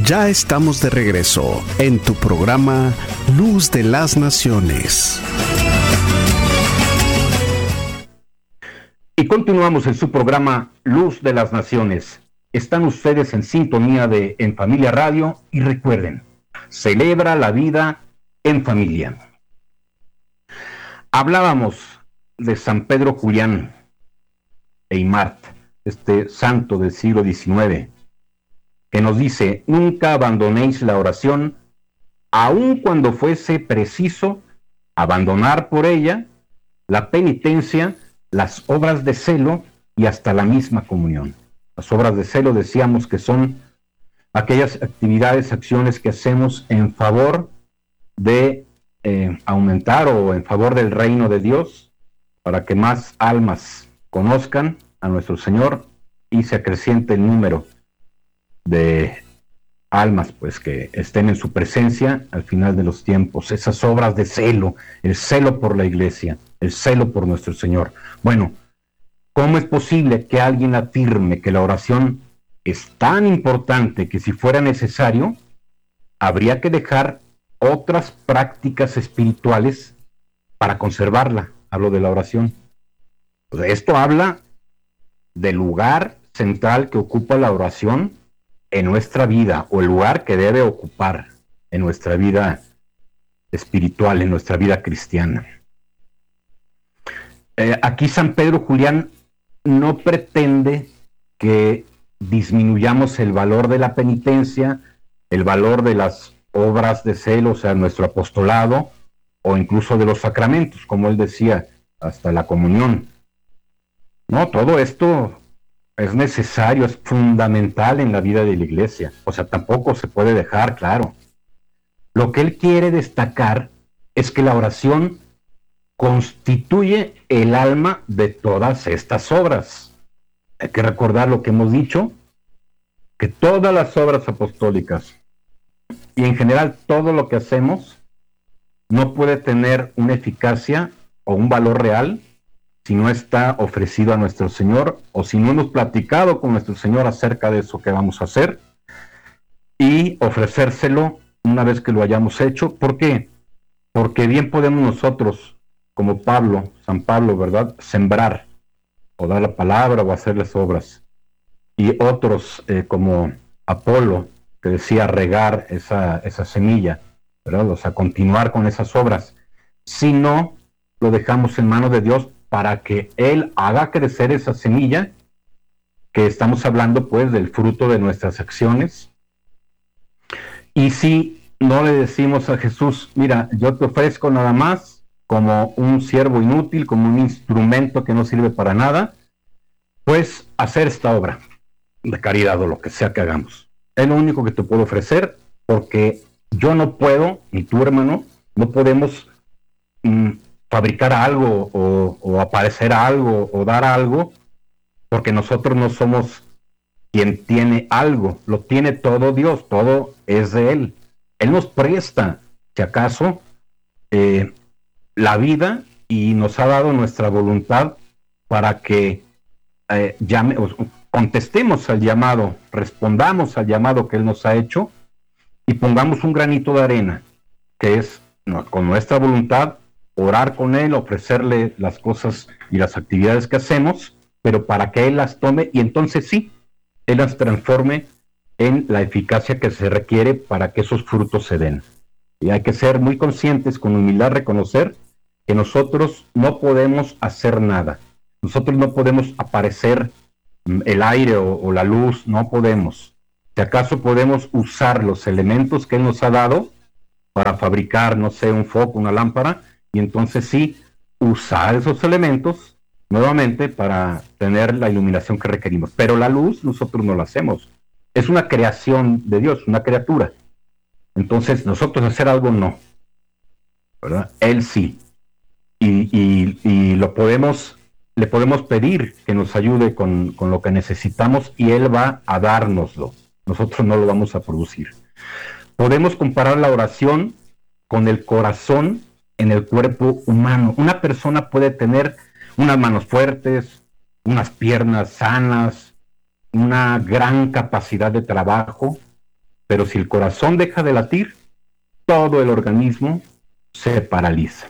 Ya estamos de regreso en tu programa Luz de las Naciones. Y continuamos en su programa Luz de las Naciones. Están ustedes en sintonía de En Familia Radio y recuerden, celebra la vida en familia. Hablábamos de San Pedro Julián Aymar, este santo del siglo XIX, que nos dice: nunca abandonéis la oración, aun cuando fuese preciso abandonar por ella la penitencia, las obras de celo y hasta la misma comunión. Las obras de celo decíamos que son aquellas actividades, acciones que hacemos en favor de aumentar o en favor del reino de Dios, para que más almas conozcan a nuestro Señor y se acreciente el número de almas pues que estén en su presencia al final de los tiempos. Esas obras de celo, el celo por la iglesia, el celo por nuestro Señor. Bueno, ¿cómo es posible que alguien afirme que la oración es tan importante que si fuera necesario habría que dejar otras prácticas espirituales para conservarla? Hablo de la oración. Pues esto habla del lugar central que ocupa la oración en nuestra vida, o el lugar que debe ocupar en nuestra vida espiritual, en nuestra vida cristiana. Aquí San Pedro Julián no pretende que disminuyamos el valor de la penitencia, el valor de las obras de celo, o sea, nuestro apostolado, o incluso de los sacramentos, como él decía, hasta la comunión. No, todo esto es necesario, es fundamental en la vida de la iglesia. O sea, tampoco se puede dejar, claro. Lo que él quiere destacar es que la oración constituye el alma de todas estas obras. Hay que recordar lo que hemos dicho, que todas las obras apostólicas y en general todo lo que hacemos no puede tener una eficacia o un valor real si no está ofrecido a nuestro Señor, o si no hemos platicado con nuestro Señor acerca de eso que vamos a hacer, y ofrecérselo una vez que lo hayamos hecho. ¿Por qué? Porque bien podemos nosotros, como Pablo, San Pablo, ¿verdad?, sembrar, o dar la palabra, o hacer las obras, y otros, como Apolo, que decía regar esa semilla, ¿verdad?, o sea, continuar con esas obras. Si no lo dejamos en manos de Dios, para que Él haga crecer esa semilla, que estamos hablando pues del fruto de nuestras acciones. Y si no le decimos a Jesús: mira, yo te ofrezco nada más como un siervo inútil, como un instrumento que no sirve para nada, pues hacer esta obra de caridad o lo que sea que hagamos. Es lo único que te puedo ofrecer, porque yo no puedo, ni tu hermano, no podemos fabricar algo o aparecer algo o dar algo, porque nosotros no somos quien tiene algo. Lo tiene todo Dios, todo es de Él. Él nos presta, si acaso, la vida, y nos ha dado nuestra voluntad para que contestemos al llamado, respondamos al llamado que Él nos ha hecho, y pongamos un granito de arena, que es con nuestra voluntad orar con Él, ofrecerle las cosas y las actividades que hacemos, pero para que Él las tome, y entonces sí, Él las transforme en la eficacia que se requiere para que esos frutos se den. Y hay que ser muy conscientes, con humildad, reconocer que nosotros no podemos hacer nada. Nosotros no podemos aparecer el aire o la luz, no podemos. Si acaso podemos usar los elementos que Él nos ha dado para fabricar, no sé, un foco, una lámpara, y entonces sí, usar esos elementos nuevamente para tener la iluminación que requerimos. Pero la luz nosotros no la hacemos. Es una creación de Dios, una criatura. Entonces nosotros hacer algo no, ¿verdad? Él sí. Y le podemos pedir que nos ayude con lo que necesitamos, y Él va a dárnoslo. Nosotros no lo vamos a producir. Podemos comparar la oración con el corazón en el cuerpo humano. Una persona puede tener unas manos fuertes, unas piernas sanas, una gran capacidad de trabajo, pero si el corazón deja de latir, todo el organismo se paraliza.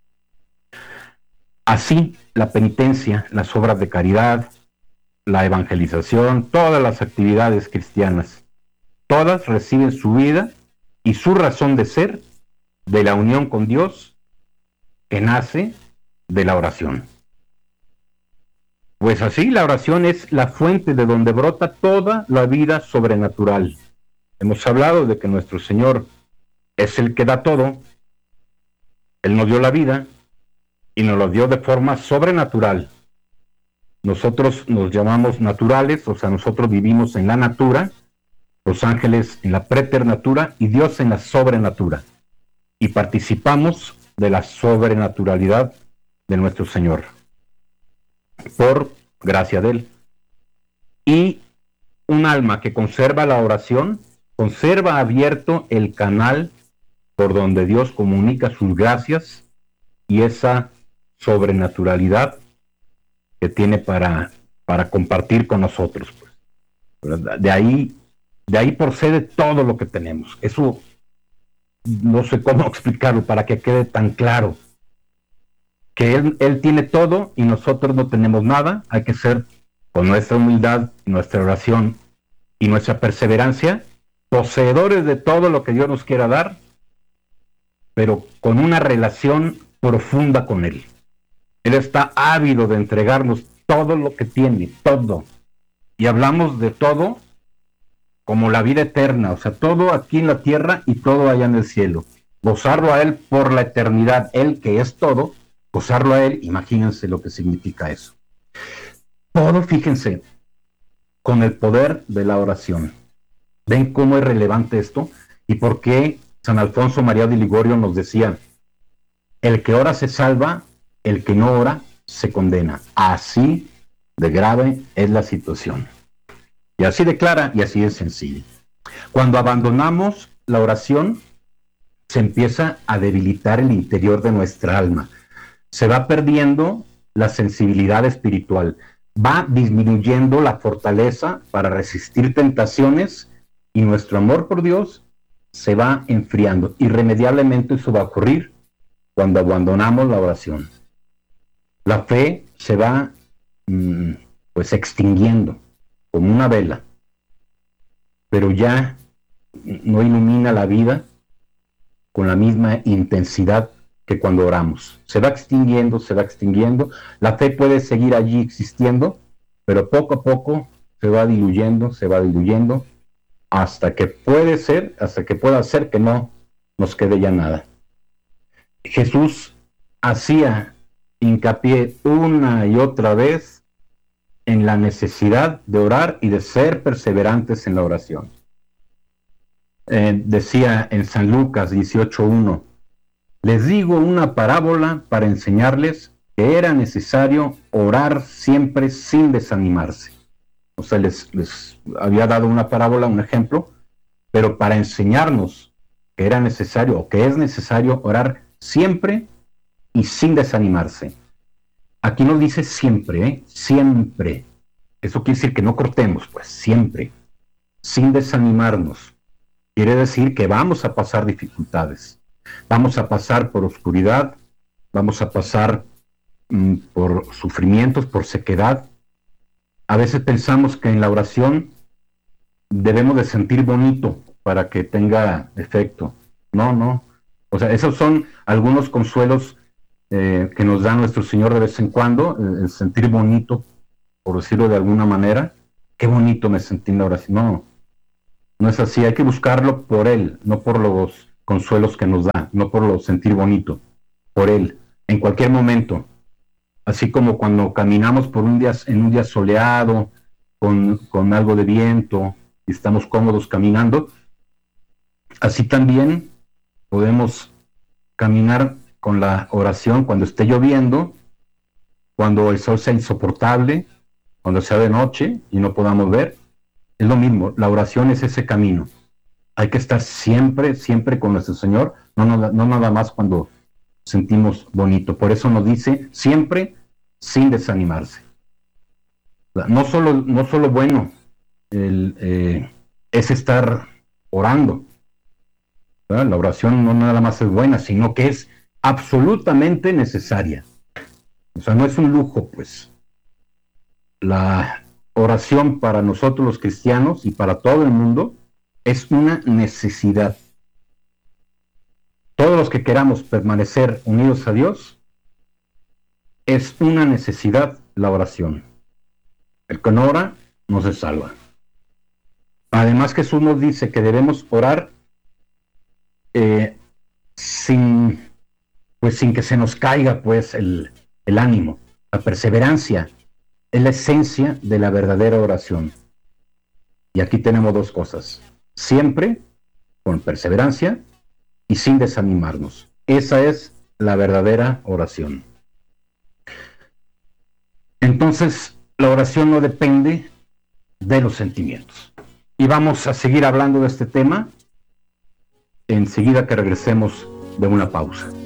Así, la penitencia, las obras de caridad, la evangelización, todas las actividades cristianas, todas reciben su vida y su razón de ser de la unión con Dios que nace de la oración. Pues así, la oración es la fuente de donde brota toda la vida sobrenatural. Hemos hablado de que nuestro Señor es el que da todo. Él nos dio la vida y nos lo dio de forma sobrenatural. Nosotros nos llamamos naturales, o sea, nosotros vivimos en la natura, los ángeles en la preternatura y Dios en la sobrenatura. Y participamos de la sobrenaturalidad de nuestro Señor, por gracia de Él. Y un alma que conserva la oración, conserva abierto el canal por donde Dios comunica sus gracias y esa sobrenaturalidad que tiene para compartir con nosotros. Pues. De ahí procede todo lo que tenemos. Eso no sé cómo explicarlo para que quede tan claro. Que él tiene todo y nosotros no tenemos nada. Hay que ser, con nuestra humildad, nuestra oración y nuestra perseverancia, poseedores de todo lo que Dios nos quiera dar, pero con una relación profunda con Él. Él está ávido de entregarnos todo lo que tiene, todo. Y hablamos de todo como la vida eterna, o sea, todo aquí en la tierra y todo allá en el cielo. Gozarlo a Él por la eternidad, Él que es todo, gozarlo a Él, imagínense lo que significa eso. Todo, fíjense, con el poder de la oración. ¿Ven cómo es relevante esto? ¿Y por qué San Alfonso María de Ligorio nos decía, el que ora se salva, el que no ora se condena? Así de grave es la situación. Y así de clara y así de sencilla. Cuando abandonamos la oración, se empieza a debilitar el interior de nuestra alma. Se va perdiendo la sensibilidad espiritual, va disminuyendo la fortaleza para resistir tentaciones y nuestro amor por Dios se va enfriando. Irremediablemente eso va a ocurrir cuando abandonamos la oración. La fe se va pues extinguiendo como una vela, pero ya no ilumina la vida con la misma intensidad que cuando oramos. Se va extinguiendo, la fe puede seguir allí existiendo, pero poco a poco se va diluyendo, hasta que pueda ser que no nos quede ya nada. Jesús hacía hincapié una y otra vez en la necesidad de orar y de ser perseverantes en la oración. Decía en San Lucas 18:1, les digo una parábola para enseñarles que era necesario orar siempre sin desanimarse. O sea, les había dado una parábola, un ejemplo, pero para enseñarnos que era necesario o que es necesario orar siempre y sin desanimarse. Aquí nos dice siempre, siempre. Eso quiere decir que no cortemos, pues siempre, sin desanimarnos. Quiere decir que vamos a pasar dificultades, vamos a pasar por oscuridad, vamos a pasar por sufrimientos, por sequedad. A veces pensamos que en la oración debemos de sentir bonito para que tenga efecto. No. O sea, esos son algunos consuelos que nos da nuestro Señor de vez en cuando, el sentir bonito, por decirlo de alguna manera. Qué bonito me sentí en la oración. No es así. Hay que buscarlo por Él, no por los consuelos que nos da, no por lo sentir bonito, por Él, en cualquier momento. Así como cuando caminamos en un día soleado, con algo de viento, y estamos cómodos caminando, así también podemos caminar con la oración cuando esté lloviendo, cuando el sol sea insoportable, cuando sea de noche y no podamos ver. Es lo mismo, la oración es ese camino. Hay que estar siempre con nuestro Señor, no nada más cuando sentimos bonito. Por eso nos dice siempre sin desanimarse. No solo bueno es estar orando. ¿Verdad? La oración no nada más es buena, sino que es absolutamente necesaria. O sea, no es un lujo, pues. La oración para nosotros los cristianos y para todo el mundo es una necesidad. Todos los que queramos permanecer unidos a Dios, es una necesidad la oración. El que no ora no se salva. Además, Jesús nos dice que debemos orar sin que se nos caiga pues el ánimo. La perseverancia es la esencia de la verdadera oración. Y aquí tenemos dos cosas. Siempre con perseverancia y sin desanimarnos. Esa es la verdadera oración. Entonces, la oración no depende de los sentimientos. Y vamos a seguir hablando de este tema enseguida que regresemos de una pausa.